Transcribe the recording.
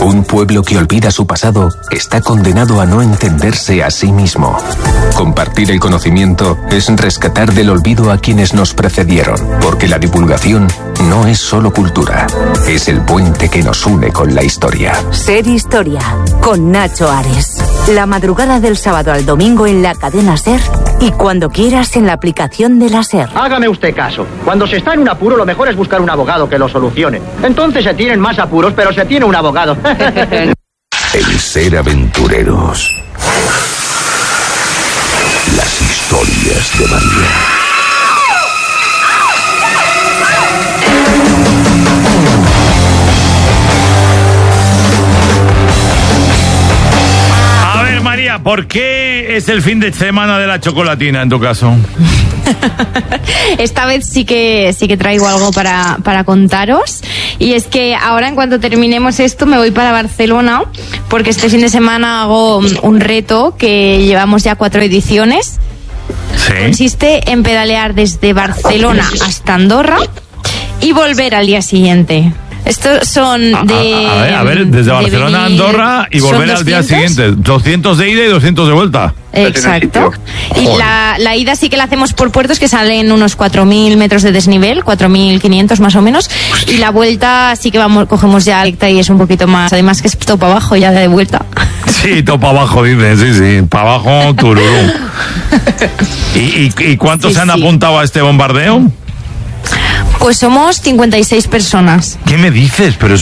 Un pueblo que olvida su pasado está condenado a no entenderse a sí mismo. Compartir el conocimiento es rescatar del olvido a quienes nos precedieron, porque la divulgación no es solo cultura, es el puente que nos une con la historia. Ser Historia, con Nacho Ares. La madrugada del sábado al domingo en la cadena SER y cuando quieras en la aplicación de la SER. Hágame usted caso. Cuando se está en un apuro, lo mejor es buscar un abogado que lo solucione. Entonces se tienen más apuros, pero se tiene un abogado. El ser aventureros. Las historias de María. María, ¿por qué es el fin de semana de la chocolatina en tu caso? Esta vez sí que traigo algo para contaros. Y es que ahora, en cuanto terminemos esto, me voy para Barcelona, porque este fin de semana hago un reto que llevamos ya 4 ediciones. ¿Sí? Consiste en pedalear desde Barcelona hasta Andorra y volver al día siguiente. Estos son de... A ver, desde Barcelona a Andorra y volver al día siguiente. 200 de ida y 200 de vuelta. Exacto. Y la ida sí que la hacemos por puertos, que salen unos 4.000 metros de desnivel, 4.500 más o menos. Y la vuelta sí que cogemos ya recta y es un poquito más. Además que es topa abajo ya de vuelta. Sí, topa abajo, dicen, sí. Para abajo, tururú. ¿Y cuántos se han apuntado a este bombardeo? Pues somos 56 personas. ¿Qué me dices? Pero